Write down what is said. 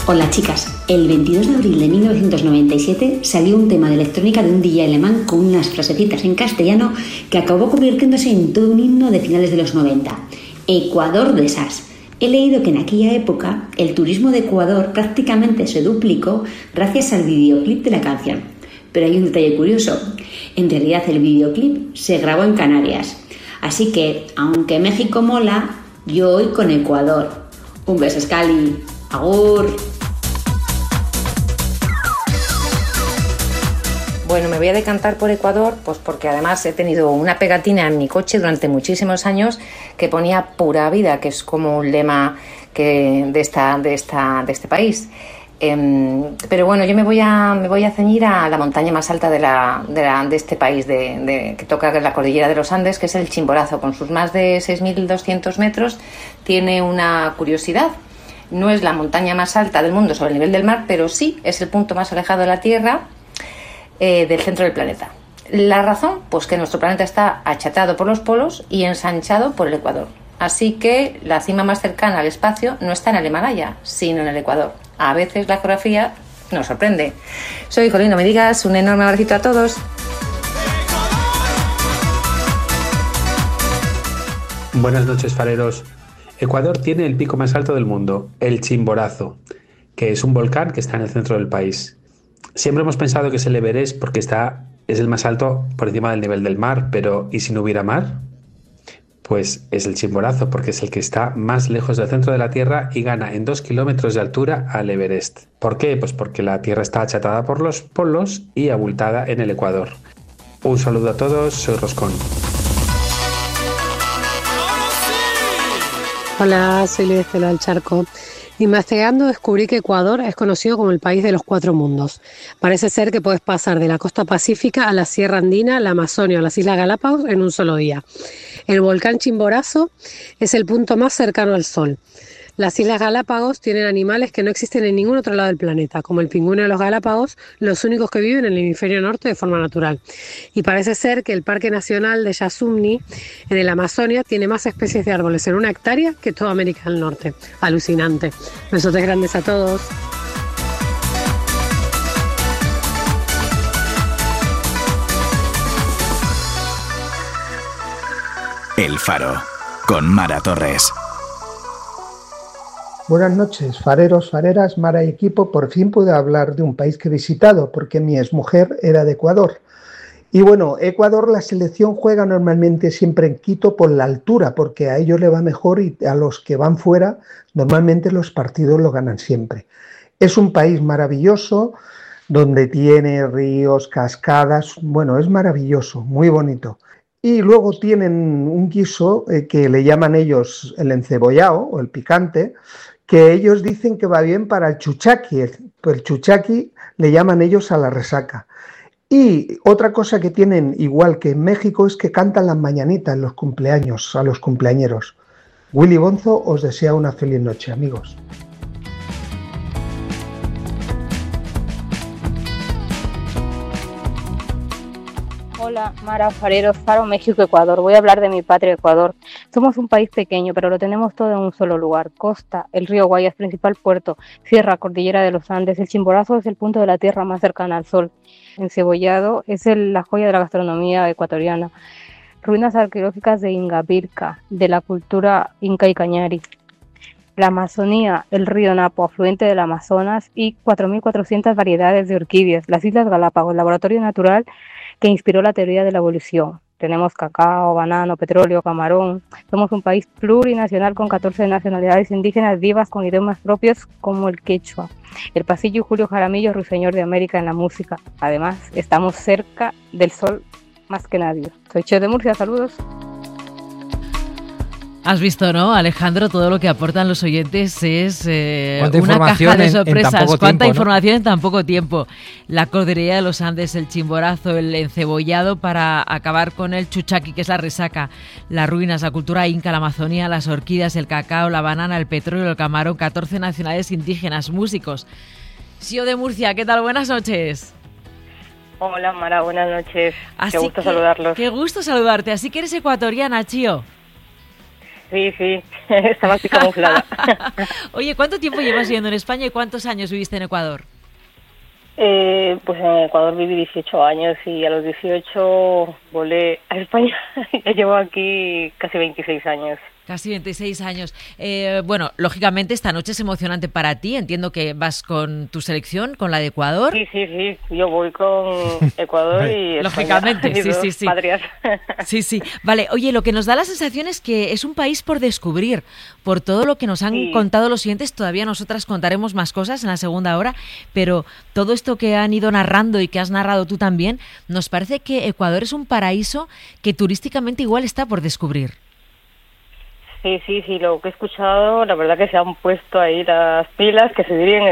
Hola chicas, el 22 de abril de 1997 salió un tema de electrónica de un DJ alemán con unas frasecitas en castellano que acabó convirtiéndose en todo un himno de finales de los 90. Ecuador de SAS. He leído que en aquella época el turismo de Ecuador prácticamente se duplicó gracias al videoclip de la canción. Pero hay un detalle curioso, en realidad el videoclip se grabó en Canarias. Así que, aunque México mola, yo voy con Ecuador. Un beso, Scali. ¡Agur! Bueno, me voy a decantar por Ecuador, pues porque además he tenido una pegatina en mi coche durante muchísimos años que ponía pura vida, que es como un lema de este país. Pero bueno, yo me voy a ceñir a la montaña más alta de este país, que toca la cordillera de los Andes, que es el Chimborazo. Con sus más de 6.200 metros, tiene una curiosidad. No es la montaña más alta del mundo sobre el nivel del mar, pero sí es el punto más alejado de la Tierra, del centro del planeta. La razón, pues que nuestro planeta está achatado por los polos y ensanchado por el Ecuador. Así que la cima más cercana al espacio no está en el Himalaya, sino en el Ecuador. A veces la geografía nos sorprende. Soy Jolín, no me digas, un enorme abracito a todos. Buenas noches, fareros. Ecuador tiene el pico más alto del mundo, el Chimborazo, que es un volcán que está en el centro del país. Siempre hemos pensado que es el Everest porque es el más alto por encima del nivel del mar, pero ¿y si no hubiera mar? Pues es el Chimborazo porque es el que está más lejos del centro de la Tierra y gana en 2 kilómetros de altura al Everest. ¿Por qué? Pues porque la Tierra está achatada por los polos y abultada en el Ecuador. Un saludo a todos, soy Roscón. Hola, soy Lidia Estela del Charco. Investigando descubrí que Ecuador es conocido como el país de los 4 mundos. Parece ser que puedes pasar de la costa pacífica a la Sierra Andina, la Amazonia o las Islas Galápagos en un solo día. El volcán Chimborazo es el punto más cercano al Sol. Las Islas Galápagos tienen animales que no existen en ningún otro lado del planeta, como el pingüino de los Galápagos, los únicos que viven en el hemisferio norte de forma natural. Y parece ser que el Parque Nacional de Yasumni, en el Amazonia, tiene más especies de árboles en 1 hectárea que toda América del Norte. Alucinante. Besotes grandes a todos. El Faro, con Mara Torres. Buenas noches, fareros, fareras, Mara y equipo. Por fin pude hablar de un país que he visitado, porque mi exmujer era de Ecuador. Y bueno, Ecuador, la selección juega normalmente siempre en Quito por la altura, porque a ellos le va mejor y a los que van fuera, normalmente los partidos lo ganan siempre. Es un país maravilloso, donde tiene ríos, cascadas, bueno, es maravilloso, muy bonito. Y luego tienen un guiso que le llaman ellos el encebollado o el picante, que ellos dicen que va bien para el chuchaqui. El chuchaqui le llaman ellos a la resaca. Y otra cosa que tienen igual que en México es que cantan las mañanitas en los cumpleaños, a los cumpleañeros. Willy Bonzo os desea una feliz noche, amigos. Hola, Mara, fareros, Faro, México, Ecuador. Voy a hablar de mi patria, Ecuador. Somos un país pequeño, pero lo tenemos todo en un solo lugar. Costa, el río Guayas, principal puerto, sierra, cordillera de los Andes. El Chimborazo es el punto de la tierra más cercana al sol. Encebollado es la joya de la gastronomía ecuatoriana. Ruinas arqueológicas de Ingapirca, de la cultura inca y cañari. La Amazonía, el río Napo, afluente del Amazonas, y 4.400 variedades de orquídeas. Las Islas Galápagos, laboratorio natural que inspiró la teoría de la evolución. Tenemos cacao, banano, petróleo, camarón. Somos un país plurinacional con 14 nacionalidades indígenas vivas con idiomas propios como el quechua. El Pasillo Julio Jaramillo, ruiseñor de América en la música. Además, estamos cerca del sol más que nadie. Soy Che de Murcia, saludos. Has visto, ¿no, Alejandro? Todo lo que aportan los oyentes es una caja de sorpresas. Cuánta información en tan poco tiempo. La cordillera de los Andes, el Chimborazo, el encebollado para acabar con el chuchaqui, que es la resaca, las ruinas, la cultura inca, la Amazonía, las orquídeas, el cacao, la banana, el petróleo, el camarón, 14 nacionalidades indígenas, músicos. Sio de Murcia, ¿qué tal? Buenas noches. Hola, Mara, buenas noches. Qué gusto saludarlos. Qué gusto saludarte. Así que eres ecuatoriana, Chío. Sí, estaba así camuflada. Oye, ¿cuánto tiempo llevas viviendo en España y cuántos años viviste en Ecuador? Pues en Ecuador viví 18 años y a los 18 volé a España. Ya llevo aquí casi 26 años. Casi 26 años. Bueno, lógicamente esta noche es emocionante para ti. Entiendo que vas con tu selección, con la de Ecuador. Sí. Yo voy con Ecuador y España. Lógicamente, sí. Patrias. Sí. Vale, oye, lo que nos da la sensación es que es un país por descubrir. Por todo lo que nos han contado los oyentes, todavía nosotras contaremos más cosas en la segunda hora, pero todo esto que han ido narrando y que has narrado tú también, nos parece que Ecuador es un paraíso que turísticamente igual está por descubrir. Sí, lo que he escuchado, la verdad que se han puesto ahí las pilas, que se dirían